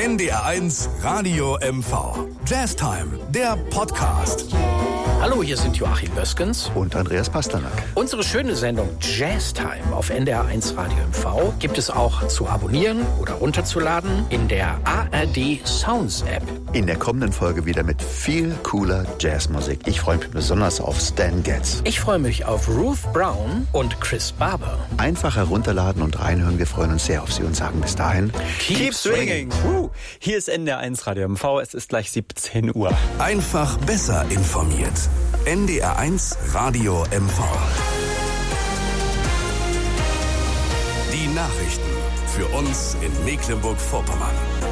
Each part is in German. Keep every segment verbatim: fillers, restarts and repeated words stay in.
N D R eins Radio M V. Jazztime, der Podcast. Hallo, hier sind Joachim Böskens und Andreas Pasternak. Unsere schöne Sendung Jazztime auf N D R eins Radio M V gibt es auch zu abonnieren oder runterzuladen in der A R D Sounds App. In der kommenden Folge wieder mit viel cooler Jazzmusik. Ich freue mich besonders auf Stan Getz. Ich freue mich auf Ruth Brown und Chris Barber. Einfach herunterladen und reinhören. Wir freuen uns sehr auf Sie und sagen bis dahin Keep, Keep swinging. Uh, hier ist N D R eins Radio M V. Es ist gleich siebzehn Uhr. Einfach besser informiert. N D R eins Radio M V. Die Nachrichten für uns in Mecklenburg-Vorpommern.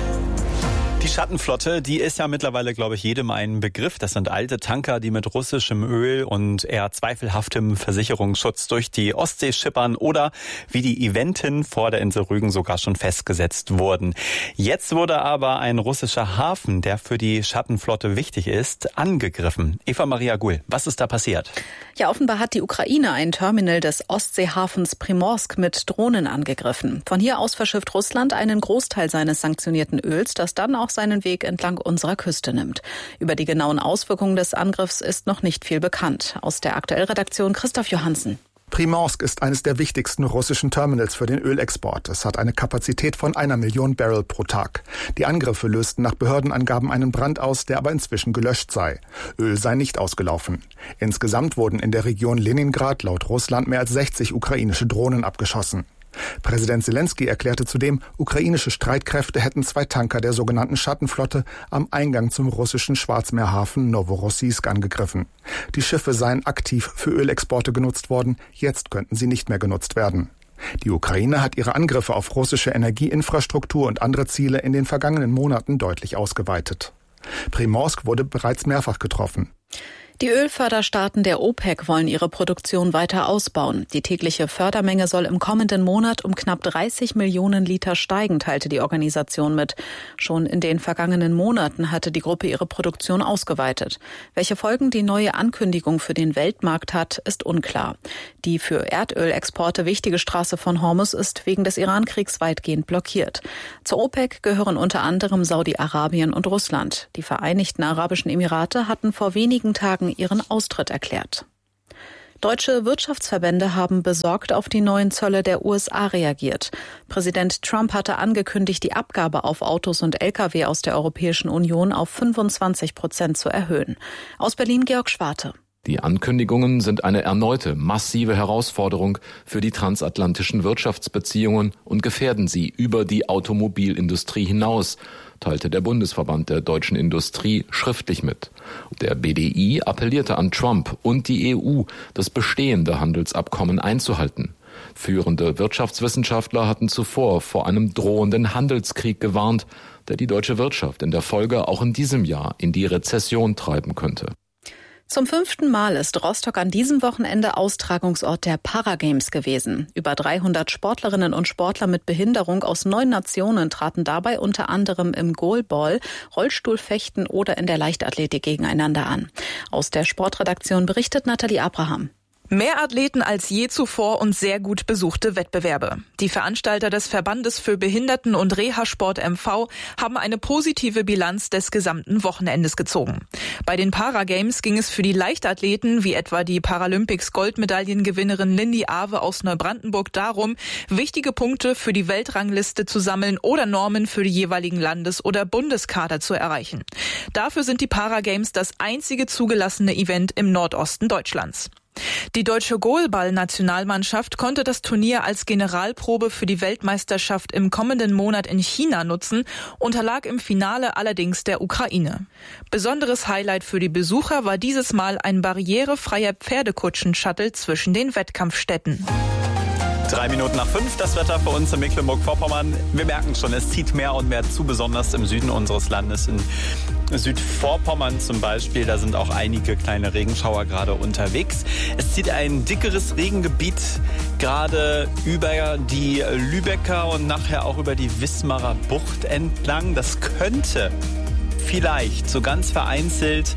Die Schattenflotte, die ist ja mittlerweile, glaube ich, jedem ein Begriff. Das sind alte Tanker, die mit russischem Öl und eher zweifelhaftem Versicherungsschutz durch die Ostsee schippern oder wie die Eventin vor der Insel Rügen sogar schon festgesetzt wurden. Jetzt wurde aber ein russischer Hafen, der für die Schattenflotte wichtig ist, angegriffen. Eva Maria Gull, was ist da passiert? Ja, offenbar hat die Ukraine ein Terminal des Ostseehafens Primorsk mit Drohnen angegriffen. Von hier aus verschifft Russland einen Großteil seines sanktionierten Öls, das dann auch seinen Weg entlang unserer Küste nimmt. Über die genauen Auswirkungen des Angriffs ist noch nicht viel bekannt. Aus der Aktuellredaktion Christoph Johansen. Primorsk ist eines der wichtigsten russischen Terminals für den Ölexport. Es hat eine Kapazität von einer Million Barrel pro Tag. Die Angriffe lösten nach Behördenangaben einen Brand aus, der aber inzwischen gelöscht sei. Öl sei nicht ausgelaufen. Insgesamt wurden in der Region Leningrad laut Russland mehr als sechzig ukrainische Drohnen abgeschossen. Präsident Zelensky erklärte zudem, ukrainische Streitkräfte hätten zwei Tanker der sogenannten Schattenflotte am Eingang zum russischen Schwarzmeerhafen Novorossiysk angegriffen. Die Schiffe seien aktiv für Ölexporte genutzt worden, jetzt könnten sie nicht mehr genutzt werden. Die Ukraine hat ihre Angriffe auf russische Energieinfrastruktur und andere Ziele in den vergangenen Monaten deutlich ausgeweitet. Primorsk wurde bereits mehrfach getroffen. Die Ölförderstaaten der OPEC wollen ihre Produktion weiter ausbauen. Die tägliche Fördermenge soll im kommenden Monat um knapp dreißig Millionen Liter steigen, teilte die Organisation mit. Schon in den vergangenen Monaten hatte die Gruppe ihre Produktion ausgeweitet. Welche Folgen die neue Ankündigung für den Weltmarkt hat, ist unklar. Die für Erdölexporte wichtige Straße von Hormuz ist wegen des Irankriegs weitgehend blockiert. Zur OPEC gehören unter anderem Saudi-Arabien und Russland. Die Vereinigten Arabischen Emirate hatten vor wenigen Tagen ihren Austritt erklärt. Deutsche Wirtschaftsverbände haben besorgt auf die neuen Zölle der U S A reagiert. Präsident Trump hatte angekündigt, die Abgabe auf Autos und L K W aus der Europäischen Union auf fünfundzwanzig Prozent zu erhöhen. Aus Berlin Georg Schwarte. Die Ankündigungen sind eine erneute massive Herausforderung für die transatlantischen Wirtschaftsbeziehungen und gefährden sie über die Automobilindustrie hinaus, teilte der Bundesverband der deutschen Industrie schriftlich mit. Der B D I appellierte an Trump und die E U, das bestehende Handelsabkommen einzuhalten. Führende Wirtschaftswissenschaftler hatten zuvor vor einem drohenden Handelskrieg gewarnt, der die deutsche Wirtschaft in der Folge auch in diesem Jahr in die Rezession treiben könnte. Zum fünften Mal ist Rostock an diesem Wochenende Austragungsort der Paragames gewesen. Über dreihundert Sportlerinnen und Sportler mit Behinderung aus neun Nationen traten dabei unter anderem im Goalball, Rollstuhlfechten oder in der Leichtathletik gegeneinander an. Aus der Sportredaktion berichtet Nathalie Abraham. Mehr Athleten als je zuvor und sehr gut besuchte Wettbewerbe. Die Veranstalter des Verbandes für Behinderten- und Reha-Sport M V haben eine positive Bilanz des gesamten Wochenendes gezogen. Bei den Paragames ging es für die Leichtathleten, wie etwa die Paralympics-Goldmedaillengewinnerin Lindy Awe aus Neubrandenburg, darum, wichtige Punkte für die Weltrangliste zu sammeln oder Normen für die jeweiligen Landes- oder Bundeskader zu erreichen. Dafür sind die Paragames das einzige zugelassene Event im Nordosten Deutschlands. Die deutsche Goalball-Nationalmannschaft konnte das Turnier als Generalprobe für die Weltmeisterschaft im kommenden Monat in China nutzen, unterlag im Finale allerdings der Ukraine. Besonderes Highlight für die Besucher war dieses Mal ein barrierefreier Pferdekutschen-Shuttle zwischen den Wettkampfstätten. Drei Minuten nach fünf, das Wetter für uns in Mecklenburg-Vorpommern. Wir merken schon, es zieht mehr und mehr zu, besonders im Süden unseres Landes. In Südvorpommern zum Beispiel, da sind auch einige kleine Regenschauer gerade unterwegs. Es zieht ein dickeres Regengebiet gerade über die Lübecker und nachher auch über die Wismarer Bucht entlang. Das könnte vielleicht so ganz vereinzelt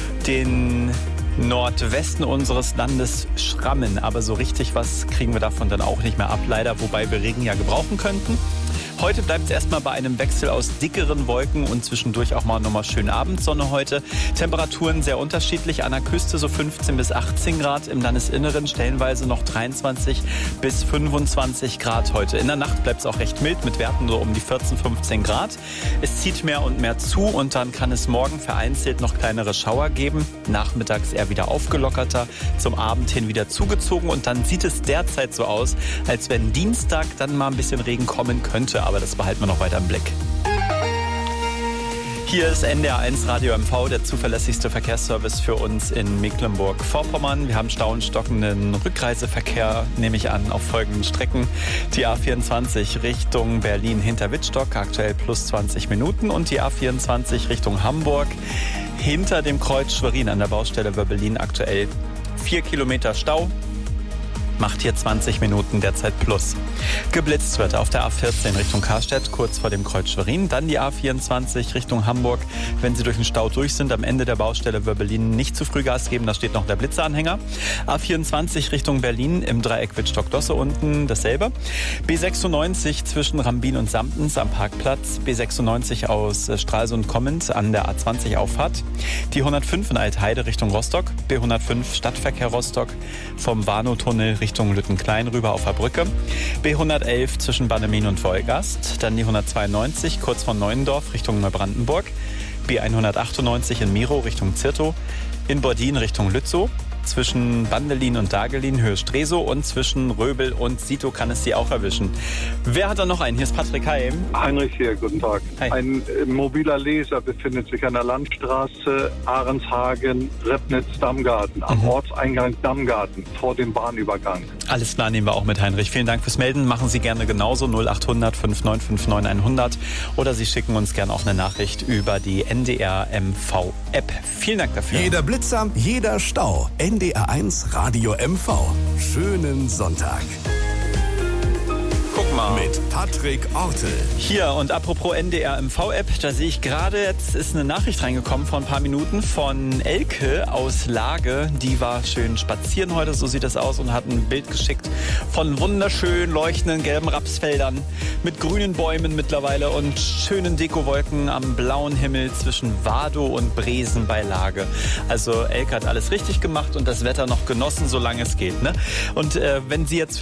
den Nordwesten unseres Landes schrammen. Aber so richtig was kriegen wir davon dann auch nicht mehr ab, leider, wobei wir Regen ja gebrauchen könnten. Heute bleibt es erstmal bei einem Wechsel aus dickeren Wolken und zwischendurch auch mal nochmal schön Abendsonne heute. Temperaturen sehr unterschiedlich. An der Küste so fünfzehn bis achtzehn Grad, im Landesinneren stellenweise noch dreiundzwanzig bis fünfundzwanzig Grad heute. In der Nacht bleibt es auch recht mild mit Werten so um die vierzehn, fünfzehn Grad. Es zieht mehr und mehr zu und dann kann es morgen vereinzelt noch kleinere Schauer geben. Nachmittags eher wieder aufgelockerter, zum Abend hin wieder zugezogen und dann sieht es derzeit so aus, als wenn Dienstag dann mal ein bisschen Regen kommen könnte, aber das behalten wir noch weiter im Blick. Hier ist N D R eins Radio M V, der zuverlässigste Verkehrsservice für uns in Mecklenburg-Vorpommern. Wir haben stau- und stockenden Rückreiseverkehr, nehme ich an, auf folgenden Strecken. Die A vierundzwanzig Richtung Berlin hinter Wittstock, aktuell plus zwanzig Minuten. Und die A vierundzwanzig Richtung Hamburg hinter dem Kreuz Schwerin an der Baustelle Wöbbelin, aktuell vier Kilometer Stau. Macht hier zwanzig Minuten derzeit plus. Geblitzt wird auf der A vierzehn Richtung Karstedt, kurz vor dem Kreuz Schwerin. Dann die A vierundzwanzig Richtung Hamburg. Wenn Sie durch den Stau durch sind, am Ende der Baustelle Wöbbelin nicht zu früh Gas geben, da steht noch der Blitzeranhänger. A vierundzwanzig Richtung Berlin im Dreieck Wittstock-Dosse unten dasselbe. B sechsundneunzig zwischen Rambin und Samtens am Parkplatz. B sechsundneunzig aus Stralsund kommend an der A zwanzig Auffahrt. Die hundertfünf in Altheide Richtung Rostock. B hundertfünf Stadtverkehr Rostock vom Warnow-Tunnel Richtung Lüttenklein rüber auf der Brücke. B hundertelf zwischen Bannemin und Wolgast. Dann die hundertzweiundneunzig kurz von Neuendorf Richtung Neubrandenburg. B hundertachtundneunzig in Miro Richtung Zirtow. In Bordin Richtung Lützow. Zwischen Bandelin und Dagelin Höhe Stresow und zwischen Röbel und Sito kann es Sie auch erwischen. Wer hat da noch einen? Hier ist Patrick Heim. Heinrich hier, guten Tag. Hi. Ein äh, mobiler Laser befindet sich an der Landstraße Ahrenshagen, Repnitz, Dammgarten, am mhm. Ortseingang Dammgarten vor dem Bahnübergang. Alles klar, nehmen wir auch mit, Heinrich. Vielen Dank fürs Melden. Machen Sie gerne genauso null achthundert fünf neun fünf neun hundert oder Sie schicken uns gerne auch eine Nachricht über die N D R M V App. Vielen Dank dafür. Jeder Blitzer, jeder Stau. N D R eins Radio M V. Schönen Sonntag. Guck mal. Mit Patrick Ortel. Hier und apropos N D R M V App, da sehe ich gerade, jetzt ist eine Nachricht reingekommen vor ein paar Minuten von Elke aus Lage. Die war schön spazieren heute, so sieht das aus, und hat ein Bild geschickt von wunderschön leuchtenden gelben Rapsfeldern mit grünen Bäumen mittlerweile und schönen Dekowolken am blauen Himmel zwischen Wadow und Bresen bei Lage. Also Elke hat alles richtig gemacht und das Wetter noch genossen, solange es geht. Ne? Und äh, wenn Sie jetzt